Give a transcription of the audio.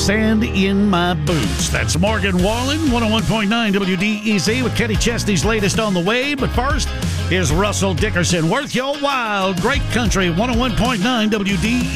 Sand in My Boots. That's Morgan Wallen, 101.9 WDEZ with Kenny Chesney's latest on the way. But first, here's Russell Dickerson. Worth Your While, Great Country, 101.9 WDEZ.